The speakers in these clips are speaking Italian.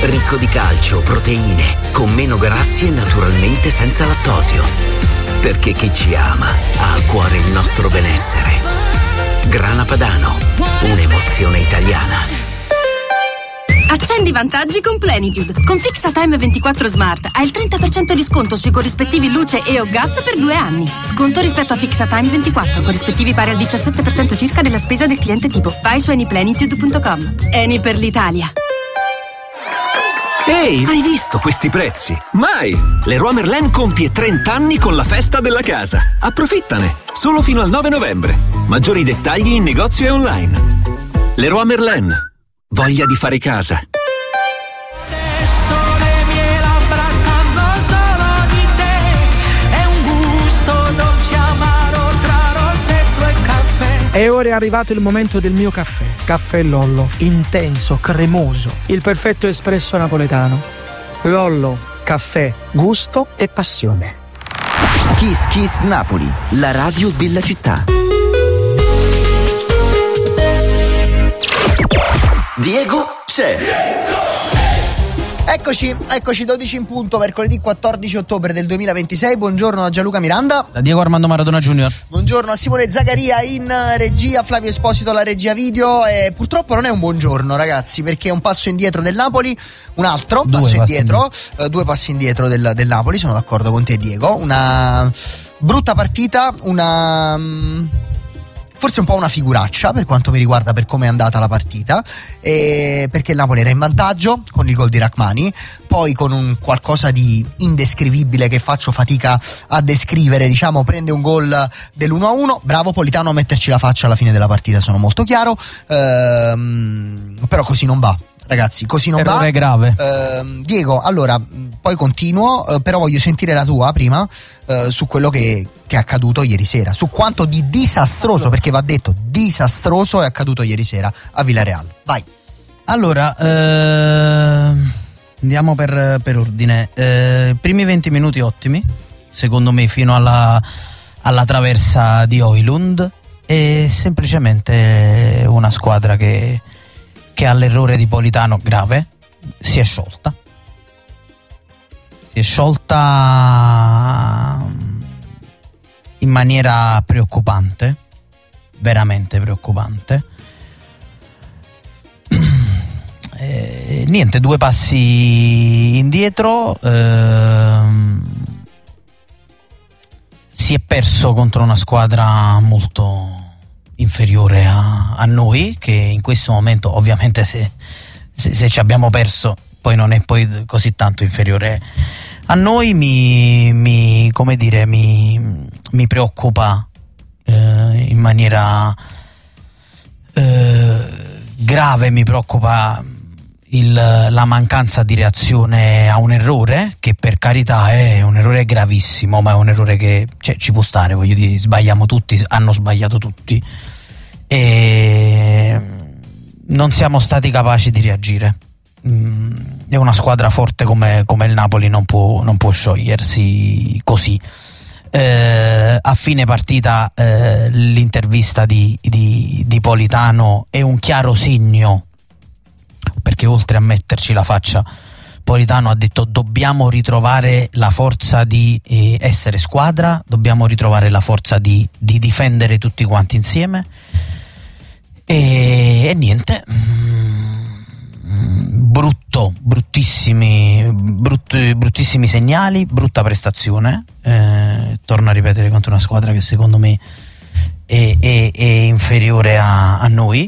ricco di calcio, proteine, con meno grassi e naturalmente senza lattosio. Perché chi ci ama ha a cuore il nostro benessere. Grana Padano, un'emozione italiana. Accendi i vantaggi con Plenitude. Con FixaTime 24 Smart hai il 30% di sconto sui corrispettivi luce e o gas per 2 anni. Sconto rispetto a FixaTime 24, corrispettivi pari al 17% circa della spesa del cliente tipo. Vai su anyplenitude.com. Eni per l'Italia. Ehi, hai visto questi prezzi? Mai! Leroy Merlin compie 30 anni con la festa della casa. Approfittane! Solo fino al 9 novembre. Maggiori dettagli in negozio e online. Leroy Merlin. Voglia di fare casa. Adesso le mie labbra sanno solo di te. È un gusto dolce amaro tra rossetto e caffè. E ora è arrivato il momento del mio caffè. Caffè Lollo, intenso, cremoso, il perfetto espresso napoletano. Lollo, caffè, gusto e passione. Kiss Kiss Napoli, la radio della città. Diego c'è. Eccoci 12 in punto, mercoledì 14 ottobre del 2026. Buongiorno a Gianluca Miranda, da Diego Armando Maradona Junior. Buongiorno a Simone Zaccaria in regia, Flavio Esposito alla regia video. Purtroppo non è un buongiorno, ragazzi, perché è un passo indietro del Napoli, un altro passo indietro, due passi indietro del Napoli. Sono d'accordo con te, Diego. Una brutta partita, forse un po' una figuraccia per quanto mi riguarda, per come è andata la partita, perché il Napoli era in vantaggio con il gol di Rachmani, poi con un qualcosa di indescrivibile che faccio fatica a descrivere, diciamo, prende un gol dell'1-1, bravo Politano a metterci la faccia alla fine della partita, sono molto chiaro, però così non va. Ragazzi, così non va. Errore grave. Diego, allora, poi continuo, però voglio sentire la tua prima su quello che è accaduto ieri sera, su quanto di disastroso, perché va detto disastroso, è accaduto ieri sera a Villarreal. Vai. Allora, andiamo per ordine. Primi 20 minuti ottimi, secondo me, fino alla traversa di Højlund, e semplicemente una squadra che all'errore di Politano grave si è sciolta in maniera preoccupante, veramente preoccupante. Niente, 2 passi indietro, si è perso contro una squadra molto inferiore a noi, che in questo momento ovviamente se ci abbiamo perso poi non è poi così tanto inferiore a noi. Mi preoccupa in maniera grave, mi preoccupa la mancanza di reazione a un errore, che per carità è un errore gravissimo, ma è un errore che ci può stare, voglio dire, sbagliamo tutti, hanno sbagliato tutti, e non siamo stati capaci di reagire. È una squadra forte come il Napoli non può sciogliersi così. A fine partita l'intervista di Politano è un chiaro segno, perché oltre a metterci la faccia, Politano ha detto: dobbiamo ritrovare la forza di essere squadra, dobbiamo ritrovare la forza di difendere tutti quanti insieme, e niente, bruttissimi segnali, brutta prestazione, torno a ripetere, contro una squadra che secondo me è inferiore a noi,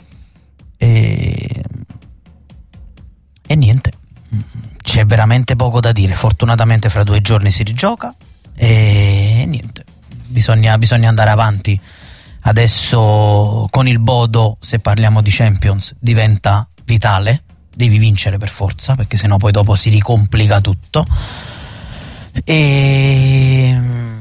e niente, c'è veramente poco da dire. Fortunatamente fra 2 giorni si rigioca, e niente, bisogna andare avanti. Adesso con il Bodo, se parliamo di Champions, diventa vitale, devi vincere per forza, perché sennò poi dopo si ricomplica tutto. E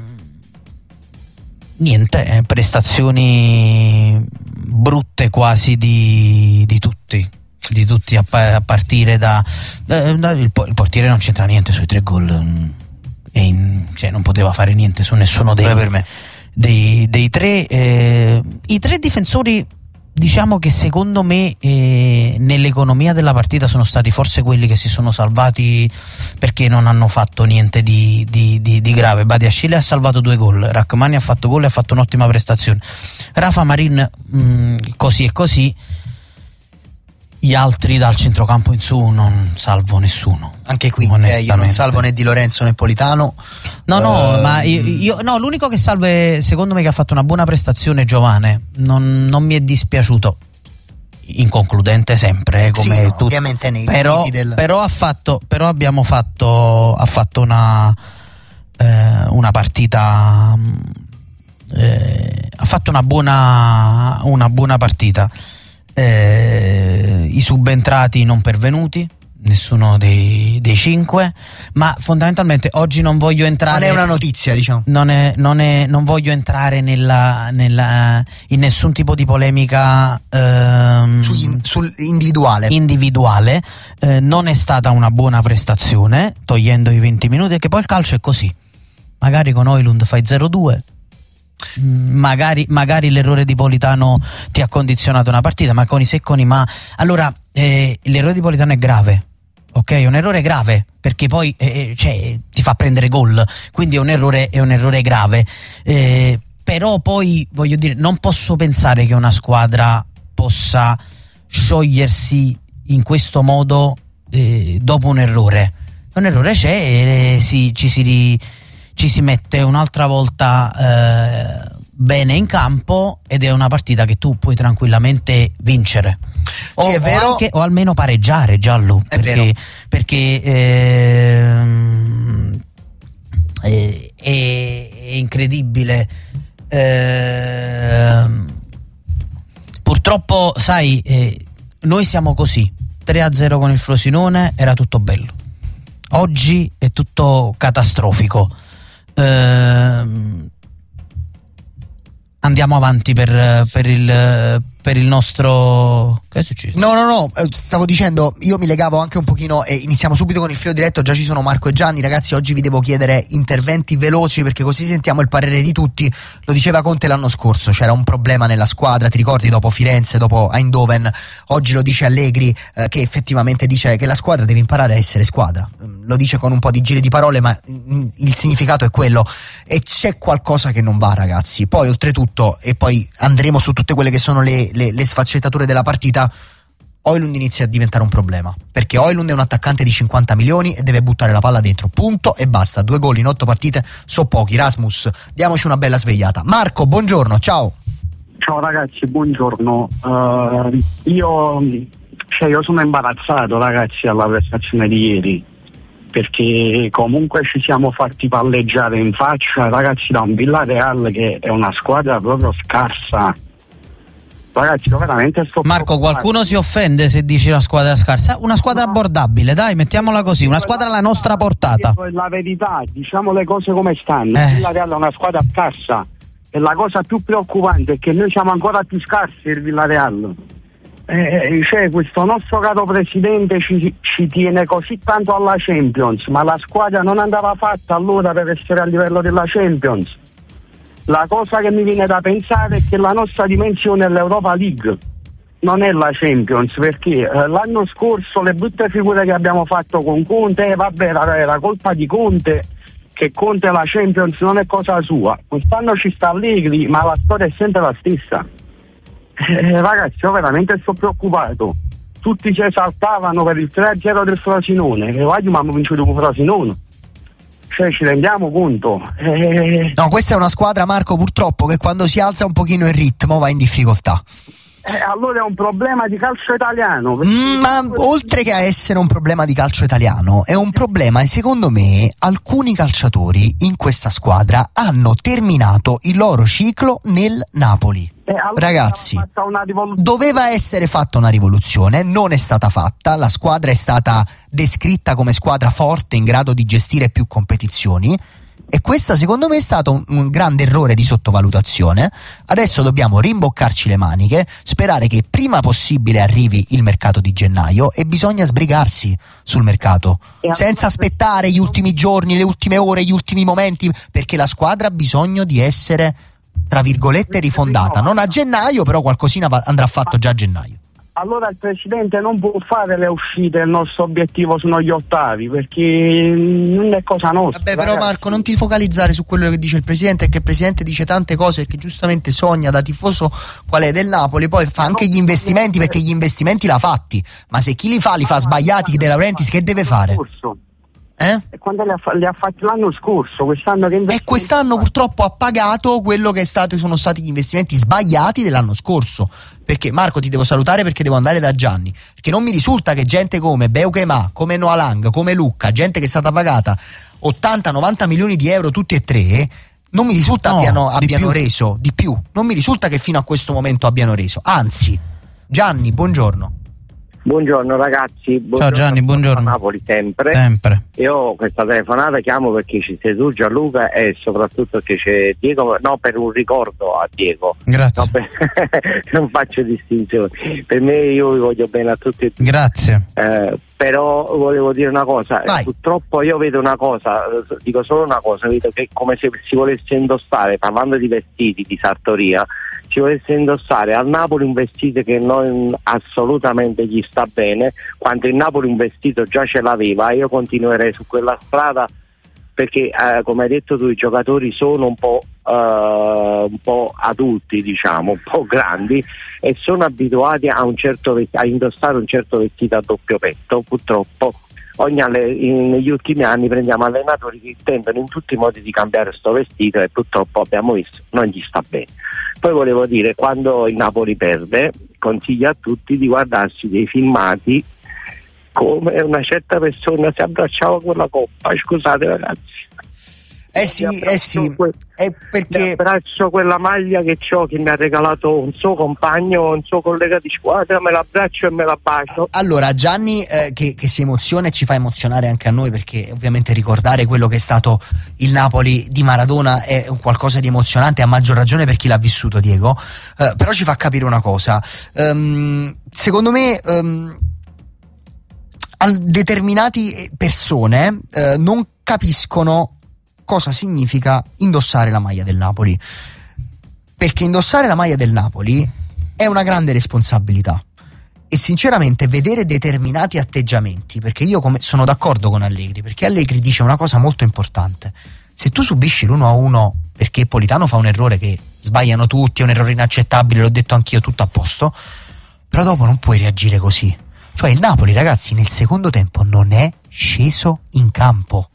niente, prestazioni brutte quasi di tutti a partire il portiere non c'entra niente sui 3 gol, non poteva fare niente su nessuno dei 3. I 3 difensori diciamo che secondo me nell'economia della partita sono stati forse quelli che si sono salvati perché non hanno fatto niente di grave. Badiashile ha salvato 2 gol, Rachmani ha fatto gol e ha fatto un'ottima prestazione, Rafa Marin così e così. Gli altri dal centrocampo in su non salvo nessuno. Anche qui io non salvo né Di Lorenzo né Politano. No, ma io no, l'unico che salve secondo me che ha fatto una buona prestazione è Giovane. Non mi è dispiaciuto. Inconcludente sempre, come sì, no, tutti. Ovviamente nei però ha fatto una partita ha fatto una buona partita. I subentrati non pervenuti, nessuno dei 5, ma fondamentalmente oggi non voglio entrare. Non è una notizia, diciamo. Non voglio entrare in nessun tipo di polemica sul individuale. Non è stata una buona prestazione, togliendo i 20 minuti, perché poi il calcio è così. Magari con Højlund fai 0-2. Magari l'errore di Politano ti ha condizionato una partita, ma con i se e con i ma. Allora l'errore di Politano è grave, ok? È un errore grave perché poi ti fa prendere gol, quindi è un errore grave, però poi voglio dire, non posso pensare che una squadra possa sciogliersi in questo modo dopo un errore c'è e ci si mette un'altra volta bene in campo ed è una partita che tu puoi tranquillamente vincere è vero. O almeno pareggiare, Giallo, perché è incredibile. Purtroppo sai, noi siamo così, 3-0 con il Frosinone era tutto bello, oggi è tutto catastrofico. Andiamo avanti per il nostro. Che è successo? No, stavo dicendo, io mi legavo anche un pochino e iniziamo subito con il filo diretto. Già ci sono Marco e Gianni. Ragazzi, oggi vi devo chiedere interventi veloci perché così sentiamo il parere di tutti. Lo diceva Conte l'anno scorso, c'era un problema nella squadra, ti ricordi, dopo Firenze, dopo Eindhoven. Oggi lo dice Allegri, che effettivamente dice che la squadra deve imparare a essere squadra. Lo dice con un po' di giri di parole, ma il significato è quello, e c'è qualcosa che non va, ragazzi. Poi oltretutto, e poi andremo su tutte quelle che sono le sfaccettature della partita, Højlund inizia a diventare un problema, perché Højlund è un attaccante di 50 milioni e deve buttare la palla dentro, punto e basta. 2 gol in 8 partite so pochi. Rasmus, diamoci una bella svegliata. Marco, buongiorno, ciao. Ciao ragazzi, buongiorno. Io sono imbarazzato, ragazzi, alla prestazione di ieri, perché comunque ci siamo fatti palleggiare in faccia, ragazzi, da un Villarreal che è una squadra proprio scarsa. Ragazzi, veramente Marco, qualcuno si offende se dici una squadra scarsa? Una squadra abbordabile, dai, mettiamola così, una squadra alla nostra portata. La verità, diciamo le cose come stanno. Il Villarreal è una squadra scarsa e la cosa più preoccupante è che noi siamo ancora più scarsi il Villarreal. Questo nostro caro presidente ci tiene così tanto alla Champions, ma la squadra non andava fatta allora per essere a livello della Champions. La cosa che mi viene da pensare è che la nostra dimensione è l'Europa League, non è la Champions, perché l'anno scorso le brutte figure che abbiamo fatto con Conte, era colpa di Conte, che Conte la Champions non è cosa sua. Quest'anno ci sta Allegri, ma la storia è sempre la stessa. Ragazzi, io veramente sto preoccupato. Tutti ci esaltavano per il 3-0 del Frosinone e oggi abbiamo vinto con Frosinone. Ci rendiamo conto? No, questa è una squadra, Marco, purtroppo che quando si alza un pochino il ritmo va in difficoltà. Allora è un problema di calcio italiano. Ma oltre che a essere un problema di calcio italiano, è un problema, e secondo me alcuni calciatori in questa squadra hanno terminato il loro ciclo nel Napoli. Allora ragazzi, doveva essere fatta una rivoluzione, non è stata fatta, la squadra è stata descritta come squadra forte in grado di gestire più competizioni e questa secondo me è stato un grande errore di sottovalutazione. Adesso dobbiamo rimboccarci le maniche, sperare che prima possibile arrivi il mercato di gennaio e bisogna sbrigarsi sul mercato senza aspettare gli ultimi giorni, le ultime ore, gli ultimi momenti, perché la squadra ha bisogno di essere tra virgolette rifondata, non a gennaio, però qualcosina andrà fatto già a gennaio. Allora il Presidente non può fare le uscite, il nostro obiettivo sono gli ottavi, perché non è cosa nostra. Vabbè, però Marco, non ti focalizzare su quello che dice il Presidente, perché il Presidente dice tante cose che giustamente sogna da tifoso qual è del Napoli, poi fa anche gli investimenti, perché gli investimenti l'ha fatti, ma se chi li fa sbagliati, De Laurentiis che deve fare? E quando li ha fatti l'anno scorso, quest'anno che e quest'anno purtroppo ha pagato quello che sono stati gli investimenti sbagliati dell'anno scorso. Perché Marco, ti devo salutare perché devo andare da Gianni, perché non mi risulta che gente come Beukema, come Noah Lang, come Lucca, gente che è stata pagata 80-90 milioni di euro tutti e tre, non mi risulta abbiano reso di più, non mi risulta che fino a questo momento abbiano reso, anzi. Gianni, buongiorno. Buongiorno ragazzi, buongiorno. Ciao Gianni, buongiorno. Napoli sempre. Io questa telefonata chiamo perché ci sei tu Gianluca e soprattutto che c'è Diego, no, per un ricordo a Diego. Grazie. No, non faccio distinzioni, per me io vi voglio bene a tutti e tutti. Grazie. Però volevo dire una cosa, purtroppo io vedo una cosa, dico solo una cosa, vedo che come se si volesse indossare, parlando di vestiti di sartoria, ci volesse indossare al Napoli un vestito che non assolutamente gli sta bene, quando il Napoli un vestito già ce l'aveva. Io continuerei su quella strada perché come hai detto tu, i giocatori sono un po' adulti, diciamo, un po' grandi, e sono abituati a indossare un certo vestito a doppio petto. Purtroppo negli ultimi anni prendiamo allenatori che tentano in tutti i modi di cambiare sto vestito e purtroppo abbiamo visto non gli sta bene. Poi volevo dire, quando il Napoli perde, consiglio a tutti di guardarsi dei filmati come una certa persona si abbracciava con la coppa. Scusate ragazzi, perché abbraccio quella maglia che ho, che mi ha regalato un suo compagno, un suo collega di squadra, me l'abbraccio e me la bacio. Allora Gianni, che si emoziona e ci fa emozionare anche a noi, perché ovviamente ricordare quello che è stato il Napoli di Maradona è un qualcosa di emozionante, a maggior ragione per chi l'ha vissuto, Diego, però ci fa capire una cosa. Secondo me determinate persone non capiscono cosa significa indossare la maglia del Napoli, perché indossare la maglia del Napoli è una grande responsabilità, e sinceramente vedere determinati atteggiamenti, perché io sono d'accordo con Allegri, perché Allegri dice una cosa molto importante: se tu subisci l'1-1 perché Politano fa un errore che sbagliano tutti, è un errore inaccettabile, l'ho detto anch'io, tutto a posto, però dopo non puoi reagire così. Cioè il Napoli, ragazzi, nel secondo tempo non è sceso in campo.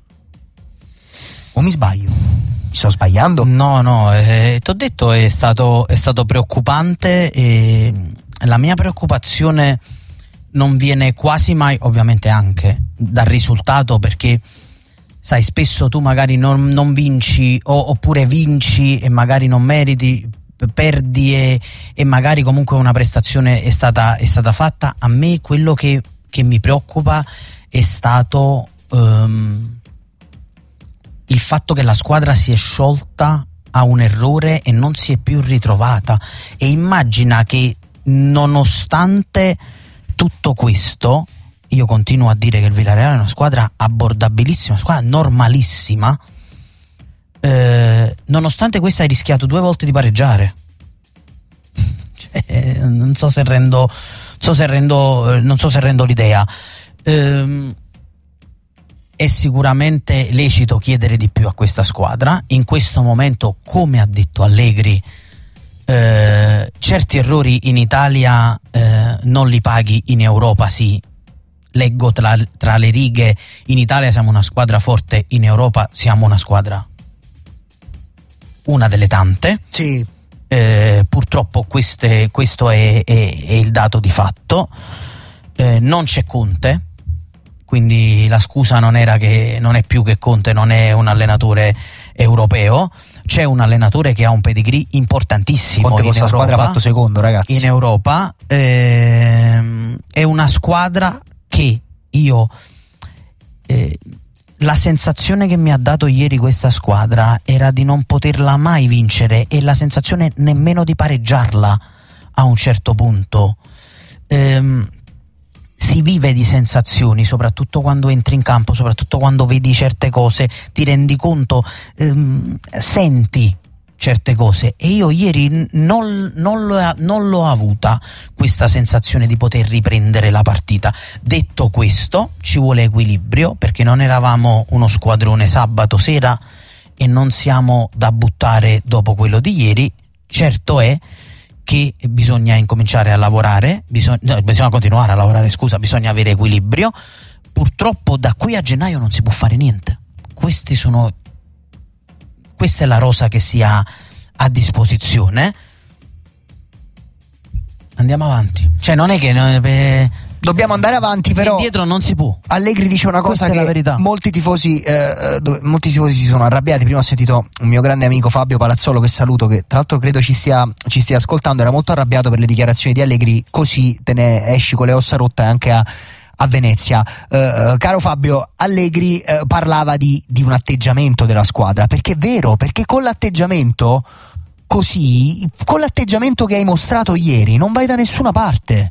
O mi sbaglio? Mi sto sbagliando? No, t'ho detto è stato preoccupante, e la mia preoccupazione non viene quasi mai, ovviamente, anche dal risultato, perché sai, spesso tu magari non vinci oppure vinci e magari non meriti, perdi e magari comunque una prestazione è stata fatta. A me quello che mi preoccupa è stato il fatto che la squadra si è sciolta a un errore e non si è più ritrovata, e immagina che nonostante tutto questo, io continuo a dire che il Villarreal è una squadra abbordabilissima, una squadra normalissima, nonostante questo hai rischiato 2 volte di pareggiare. Non so se rendo l'idea. È sicuramente lecito chiedere di più a questa squadra. In questo momento, come ha detto Allegri, certi errori in Italia non li paghi, in Europa sì. Leggo tra le righe: in Italia siamo una squadra forte, in Europa siamo una squadra, una delle tante. Sì. Purtroppo questo è il dato di fatto. Non c'è Conte, quindi la scusa non è più che Conte non è un allenatore europeo. C'è un allenatore che ha un pedigree importantissimo. Conte con questa squadra ha fatto secondo, ragazzi. In Europa è una squadra che la sensazione che mi ha dato ieri questa squadra era di non poterla mai vincere, e la sensazione nemmeno di pareggiarla a un certo punto. Si vive di sensazioni, soprattutto quando entri in campo, soprattutto quando vedi certe cose, ti rendi conto, senti certe cose, e io ieri non l'ho avuta questa sensazione di poter riprendere la partita. Detto questo, ci vuole equilibrio, perché non eravamo uno squadrone sabato sera e non siamo da buttare dopo quello di ieri. Certo è che bisogna incominciare a lavorare, bisogna continuare a lavorare, bisogna avere equilibrio. Purtroppo da qui a gennaio non si può fare niente. Questa è la rosa che si ha a disposizione. Andiamo avanti. Cioè non è che dobbiamo andare avanti, però indietro non si può. Allegri dice una cosa che molti tifosi si sono arrabbiati. Prima ho sentito un mio grande amico Fabio Palazzolo, che saluto, che tra l'altro credo ci stia ascoltando, era molto arrabbiato per le dichiarazioni di Allegri, così te ne esci con le ossa rotte anche a Venezia. Caro Fabio, Allegri parlava di un atteggiamento della squadra, perché è vero, perché con l'atteggiamento che hai mostrato ieri non vai da nessuna parte.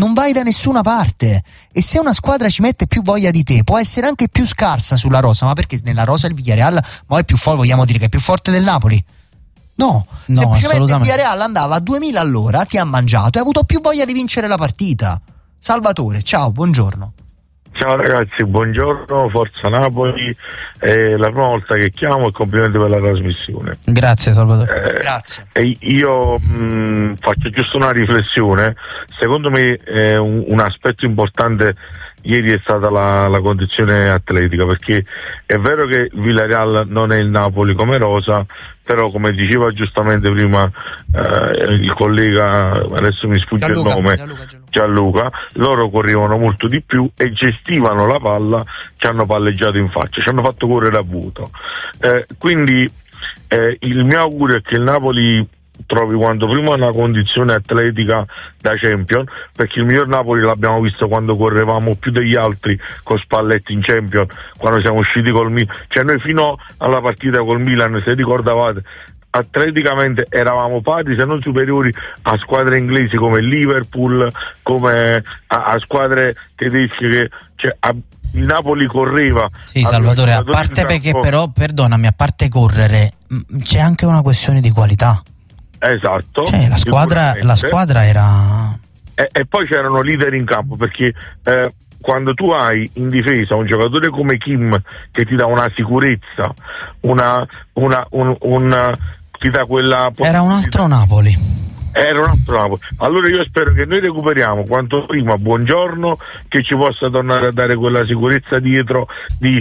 E se una squadra ci mette più voglia di te, può essere anche più scarsa sulla rosa, ma perché nella rosa il Villarreal è più forte, vogliamo dire che è più forte del Napoli? No, semplicemente il Villarreal andava a 2000 all'ora, ti ha mangiato e ha avuto più voglia di vincere la partita. Salvatore, ciao, buongiorno. Ciao ragazzi, buongiorno, Forza Napoli, è la prima volta che chiamo e complimenti per la trasmissione. Grazie Salvatore. Grazie. Io faccio giusto una riflessione. Secondo me un aspetto importante ieri è stata la condizione atletica, perché è vero che il Villarreal non è il Napoli come rosa, però come diceva giustamente prima il collega, adesso mi sfugge il nome, Gianluca, loro correvano molto di più e gestivano la palla, ci hanno palleggiato in faccia, ci hanno fatto correre a vuoto. Quindi il mio augurio è che il Napoli trovi quanto prima una condizione atletica da champion, perché il miglior Napoli l'abbiamo visto quando correvamo più degli altri con Spalletti in champion, quando siamo usciti col Milan, cioè noi fino alla partita col Milan, se ricordavate, atleticamente eravamo pari se non superiori a squadre inglesi come il Liverpool, come a squadre tedesche, che il Napoli correva. Sì, Salvatore, a parte perché però, perdonami, a parte correre, c'è anche una questione di qualità. Esatto. Cioè, la squadra era. E poi c'erano leader in campo, perché quando tu hai in difesa un giocatore come Kim che ti dà una sicurezza, ti dà quella. Era un altro Napoli. Allora io spero che noi recuperiamo quanto prima Buongiorno, che ci possa tornare a dare quella sicurezza dietro di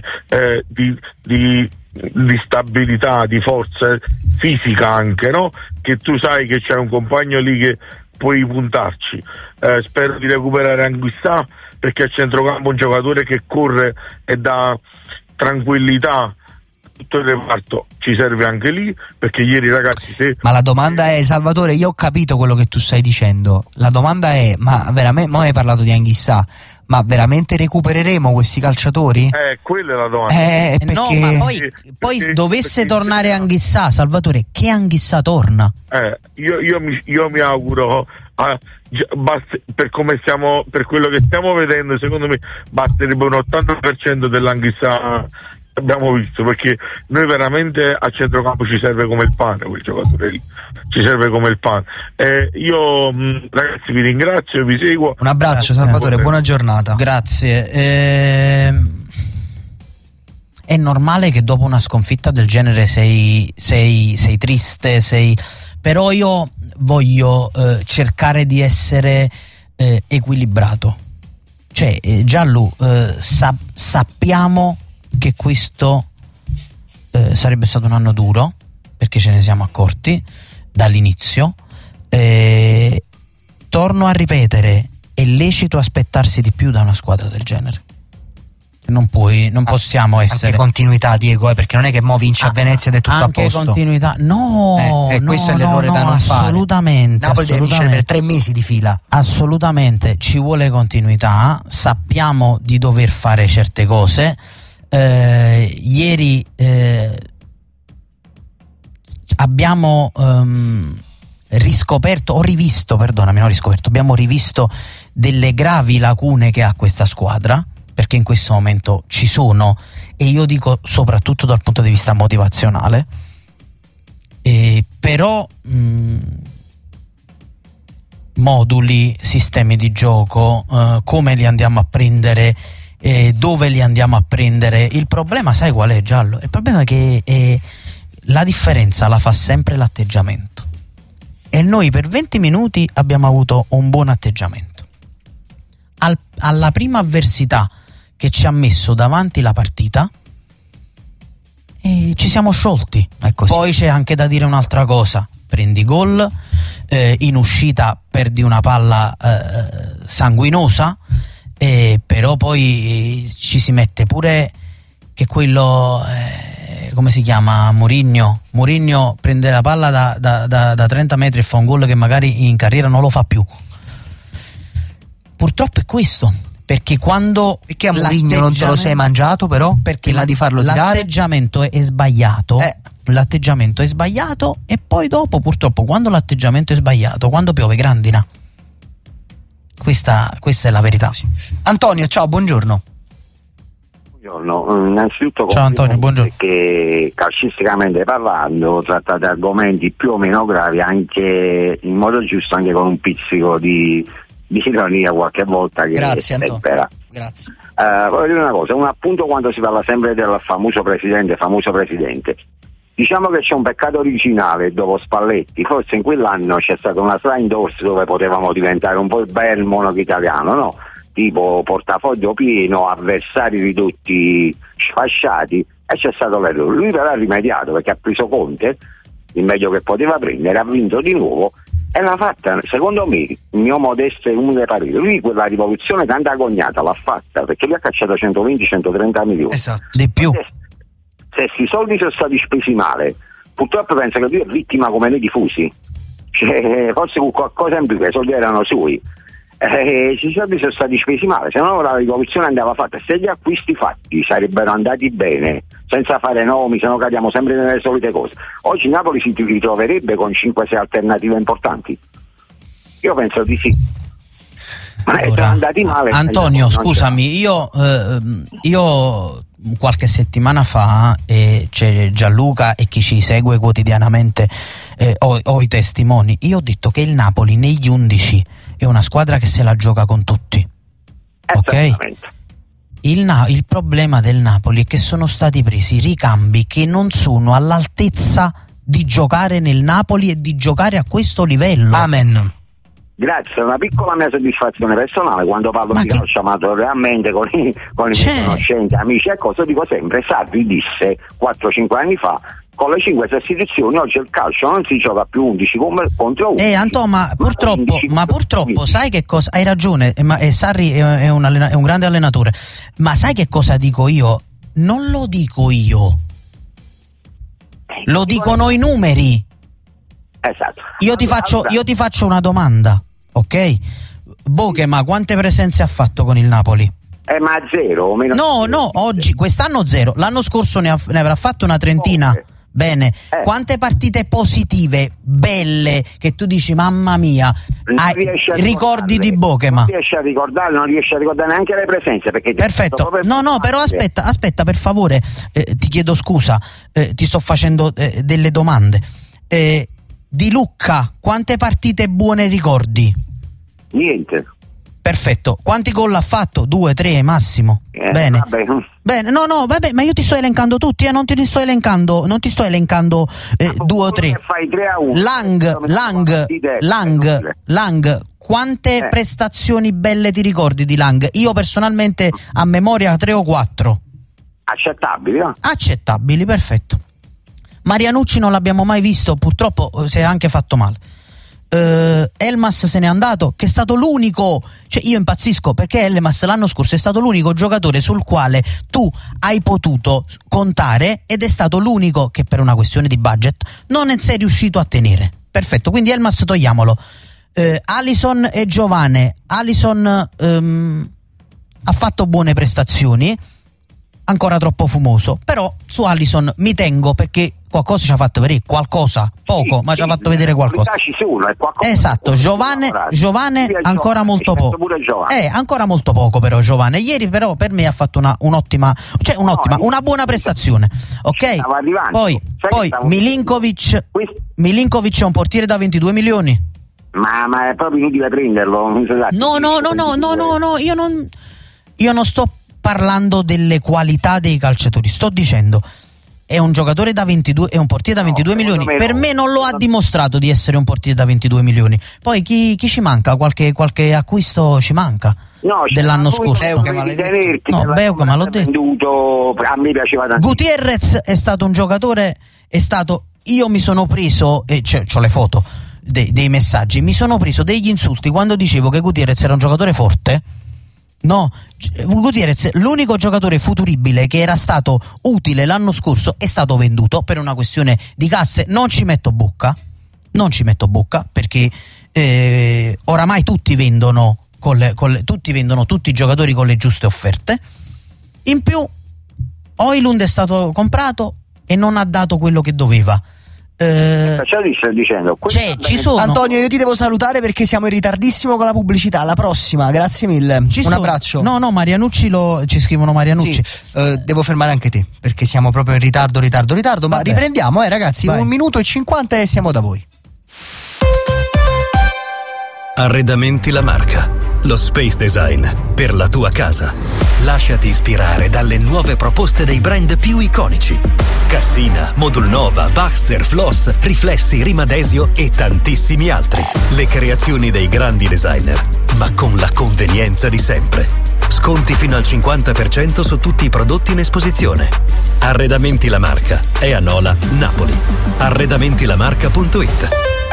stabilità, di forza fisica anche, no? Che tu sai che c'è un compagno lì che puoi puntarci. Spero di recuperare Anguissà, perché a centrocampo un giocatore che corre e dà tranquillità. Tutto il reparto ci serve anche lì, perché ieri ragazzi ma la domanda è, Salvatore, io ho capito quello che tu stai dicendo, la domanda è, ma veramente, mo hai parlato di Anguissà, ma veramente recupereremo questi calciatori? Quella è la domanda. Perché... No, ma poi dovesse tornare Anguissà, Salvatore, che Anguissà torna? Io mi auguro, per come stiamo, per quello che stiamo vedendo, secondo me basterebbe un 80% dell'Anguissà. Abbiamo visto, perché noi veramente a centrocampo ci serve come il pane quel giocatore lì, ci serve come il pane. Io ragazzi vi ringrazio, vi seguo. Un abbraccio Salvatore, buona giornata. Grazie. È normale che dopo una sconfitta del genere sei triste, però io voglio cercare di essere equilibrato. Cioè Gianlu, sappiamo che questo sarebbe stato un anno duro, perché ce ne siamo accorti dall'inizio. Torno a ripetere, è lecito aspettarsi di più da una squadra del genere. Non possiamo essere anche continuità, Diego, perché non è che mo vince a Venezia ed è tutto a posto. Anche continuità, no, questo è l'errore da non assolutamente, fare. Napoli deve vincere per 3 mesi di fila. Assolutamente, ci vuole continuità, sappiamo di dover fare certe cose. Ieri abbiamo abbiamo rivisto delle gravi lacune che ha questa squadra, perché in questo momento ci sono, e io dico soprattutto dal punto di vista motivazionale. però moduli, sistemi di gioco, come li andiamo a prendere, dove li andiamo a prendere. Il problema, sai qual è, Giallo? Il problema è che la differenza la fa sempre l'atteggiamento, e noi per 20 minuti abbiamo avuto un buon atteggiamento. Alla prima avversità che ci ha messo davanti la partita, ci siamo sciolti. Poi c'è anche da dire un'altra cosa: prendi gol, in uscita perdi una palla sanguinosa, però poi ci si mette pure che quello come si chiama, Mourinho prende la palla da 30 metri e fa un gol che magari in carriera non lo fa più. Purtroppo è questo, perché quando a Mourinho non te lo sei mangiato, però perché prima di farlo tirare l'atteggiamento è sbagliato. L'atteggiamento è sbagliato, e poi dopo purtroppo quando l'atteggiamento è sbagliato, quando piove grandina. Questa è la verità. Antonio, ciao, buongiorno. Buongiorno, innanzitutto ciao Antonio, buongiorno. Perché calcisticamente parlando trattate argomenti più o meno gravi, anche in modo giusto, anche con un pizzico di ironia qualche volta, che grazie tempera. Grazie. Voglio dire una cosa, un appunto quando si parla sempre del famoso presidente. Diciamo che c'è un peccato originale dopo Spalletti. Forse in quell'anno c'è stata una slide doors dove potevamo diventare un po' il Bayern monaco italiano, no? Tipo portafoglio pieno, avversari ridotti, sfasciati, e c'è stato l'errore. Lui però ha rimediato, perché ha preso Conte, il meglio che poteva prendere, ha vinto di nuovo e l'ha fatta, secondo me, il mio modesto e umile parere. Lui quella rivoluzione tanto agognata l'ha fatta, perché lui ha cacciato 120-130 milioni. Esatto. Di più. Se questi soldi sono stati spesi male, purtroppo penso che lui è vittima come noi tifosi, cioè, forse con qualcosa in più, che i soldi erano suoi, i soldi sono stati spesi male, se no la rivoluzione andava fatta. Se gli acquisti fatti sarebbero andati bene, senza fare nomi, se no cadiamo sempre nelle solite cose, oggi Napoli si ritroverebbe con 5-6 alternative importanti. Io penso di sì. Ma sono andati male. Antonio, scusami, io qualche settimana fa, c'è Gianluca e chi ci segue quotidianamente, ho i testimoni, io ho detto che il Napoli negli 11 è una squadra che se la gioca con tutti, ok? Il problema del Napoli è che sono stati presi ricambi che non sono all'altezza di giocare nel Napoli e di giocare a questo livello. Amen. Grazie, è una piccola mia soddisfazione personale quando parlo di calcio amatorialmente con i miei conoscenti, amici, e cosa dico sempre: Sarri disse 4-5 anni fa, con le 5 sostituzioni oggi il calcio non si gioca più 11 contro 11. Anto, ma purtroppo sai che cosa, hai ragione, Sarri è un grande allenatore, ma sai che cosa dico io? Non lo dico io, lo dicono i numeri. Esatto. Io ti faccio una domanda, ok? Bocche, ma quante presenze ha fatto con il Napoli? Ma zero o meno? No, oggi, quest'anno zero. L'anno scorso ne avrà fatto una trentina. Okay. Bene. Quante partite positive, belle, che tu dici mamma mia, ricordi di Bocche? Non riesci a ricordare neanche le presenze, perché perfetto. No, però aspetta per favore, ti chiedo scusa, ti sto facendo delle domande. Di Lucca, quante partite buone ricordi? Niente. Perfetto. Quanti gol ha fatto? 2, 3 massimo. Bene. Bene. No, vabbè, ma io ti sto elencando tutti, non ti sto elencando 2 o 3. Fai 3-1. Lang, quante prestazioni belle ti ricordi di Lang? Io personalmente a memoria 3 o 4. Accettabili, no? Accettabili, perfetto. Marianucci non l'abbiamo mai visto, purtroppo si è anche fatto male. Elmas se n'è andato, che è stato l'unico, cioè io impazzisco perché Elmas l'anno scorso è stato l'unico giocatore sul quale tu hai potuto contare, ed è stato l'unico che per una questione di budget non sei riuscito a tenere. Perfetto, quindi Elmas togliamolo. Alisson e Giovane. Alisson ha fatto buone prestazioni, ancora troppo fumoso, però su Alisson mi tengo perché qualcosa ci ha fatto vedere, qualcosa, poco, ma ci ha fatto vedere qualcosa. Ci sono, esatto, Giovane ancora molto poco. Ancora molto poco però Giovane. Ieri però per me ha fatto una buona prestazione. Ok? Poi Milinkovic è un portiere da 22 milioni. Ma è proprio inutile prenderlo. No, io non sto parlando delle qualità dei calciatori, sto dicendo è un giocatore da 22, è un portiere da 22 milioni. Per me non lo ha dimostrato di essere un portiere da 22 milioni. Poi chi ci manca? Qualche acquisto ci manca? Dell'anno scorso. Beuke, ma l'ho detto. A me piaceva tanto. Gutierrez è stato un giocatore, io mi sono preso, e c'ho le foto dei messaggi, mi sono preso degli insulti quando dicevo che Gutierrez era un giocatore forte. No, Gutierrez, l'unico giocatore futuribile che era stato utile l'anno scorso, è stato venduto per una questione di casse. Non ci metto bocca perché oramai tutti vendono tutti i giocatori con le giuste offerte. In più Højlund è stato comprato e non ha dato quello che doveva. Ci sono. Antonio, io ti devo salutare perché siamo in ritardissimo con la pubblicità. Alla prossima, grazie mille. Abbraccio. No, Marianucci ci scrivono Marianucci. Sì, devo fermare anche te perché siamo proprio in ritardo. Ma riprendiamo, ragazzi. Vai. 1 minuto e 50 e siamo da voi. Arredamenti La Marca, lo space design per la tua casa. Lasciati ispirare dalle nuove proposte dei brand più iconici: Cassina, Modulnova, Baxter, Floss, Riflessi, Rimadesio e tantissimi altri. Le creazioni dei grandi designer, ma con la convenienza di sempre. Sconti fino al 50% su tutti i prodotti in esposizione. Arredamenti La Marca è a Nola, Napoli. Arredamentilamarca.it.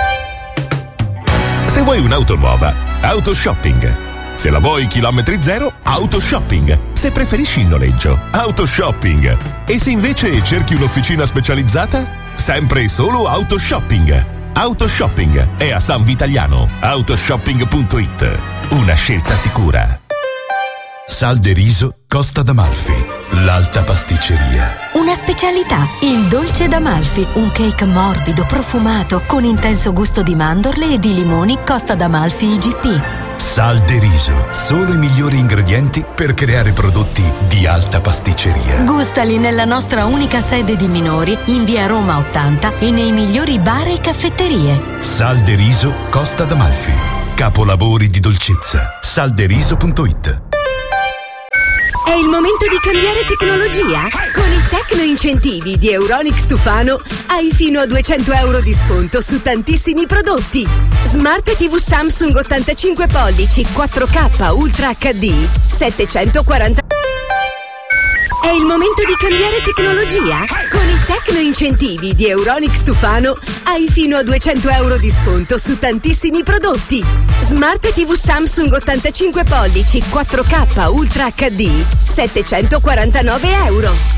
Se vuoi un'auto nuova, Autoshopping. Se la vuoi chilometri zero, Autoshopping. Se preferisci il noleggio, Autoshopping. E se invece cerchi un'officina specializzata, sempre e solo Autoshopping. Autoshopping è a San Vitaliano. Autoshopping.it. Una scelta sicura. Sal de riso Costa d'Amalfi, l'alta pasticceria. Una specialità, il dolce d'Amalfi, un cake morbido, profumato, con intenso gusto di mandorle e di limoni. Costa d'Amalfi IGP. Sal de riso, solo i migliori ingredienti per creare prodotti di alta pasticceria. Gustali nella nostra unica sede di minori, in via Roma 80 e nei migliori bar e caffetterie. Sal de riso Costa d'Amalfi, capolavori di dolcezza. Salderiso.it. È il momento di cambiare tecnologia? Con i Tecno Incentivi di Euronics Tufano hai fino a 200 euro di sconto su tantissimi prodotti. Smart TV Samsung 85 pollici 4K Ultra HD 740. È il momento di cambiare tecnologia? Con i Tecno Incentivi di Euronics Tufano hai fino a 200 euro di sconto su tantissimi prodotti. Smart TV Samsung 85 pollici 4K Ultra HD 749 euro.